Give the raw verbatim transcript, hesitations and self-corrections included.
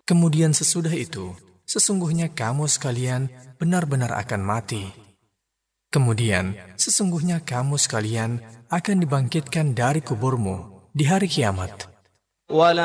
Kemudian sesudah itu, sesungguhnya kamu sekalian benar-benar akan mati. Kemudian, sesungguhnya kamu sekalian akan dibangkitkan dari kuburmu di hari kiamat.